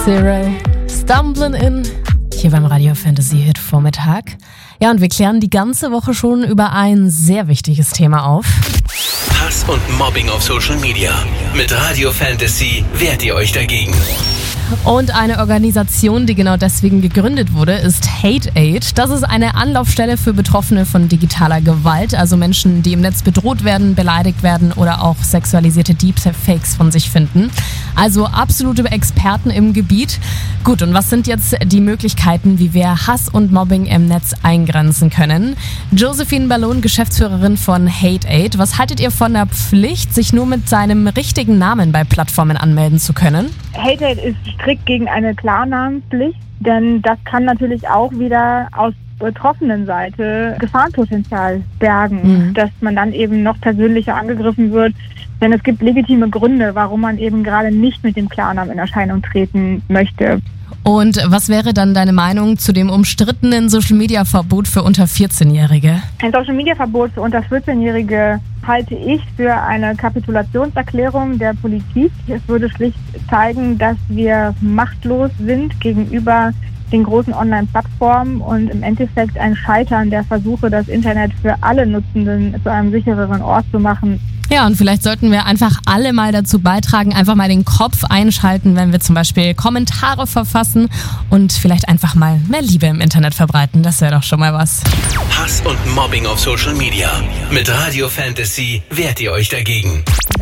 Zero, Stumbling In, hier beim Radio Fantasy Hit Vormittag. Ja, und wir klären die ganze Woche schon über ein sehr wichtiges Thema auf. Hass und Mobbing auf Social Media. Mit Radio Fantasy wehrt ihr euch dagegen. Und eine Organisation, die genau deswegen gegründet wurde, ist Hate Aid. Das ist eine Anlaufstelle für Betroffene von digitaler Gewalt, also Menschen, die im Netz bedroht werden, beleidigt werden oder auch sexualisierte Deepfakes von sich finden. Also absolute Experten im Gebiet. Gut, und was sind jetzt die Möglichkeiten, wie wir Hass und Mobbing im Netz eingrenzen können? Josephine Ballon, Geschäftsführerin von Hate Aid. Was haltet ihr von der Pflicht, sich nur mit seinem richtigen Namen bei Plattformen anmelden zu können? Hate Aid ist strikt gegen eine Klarnamenpflicht, denn das kann natürlich auch wieder aus betroffenen Seite Gefahrenpotenzial bergen, dass man dann eben noch persönlicher angegriffen wird. Denn es gibt legitime Gründe, warum man eben gerade nicht mit dem Klarnamen in Erscheinung treten möchte. Und was wäre dann deine Meinung zu dem umstrittenen Social-Media-Verbot für unter 14-Jährige? Ein Social-Media-Verbot für unter 14-Jährige halte ich für eine Kapitulationserklärung der Politik. Es würde schlicht zeigen, dass wir machtlos sind gegenüber den großen Online-Plattformen und im Endeffekt ein Scheitern der Versuche, das Internet für alle Nutzenden zu einem sichereren Ort zu machen. Ja, und vielleicht sollten wir einfach alle mal dazu beitragen, einfach mal den Kopf einschalten, wenn wir zum Beispiel Kommentare verfassen und vielleicht einfach mal mehr Liebe im Internet verbreiten. Das wäre doch schon mal was. Hass und Mobbing auf Social Media. Mit Radio Fantasy wehrt ihr euch dagegen.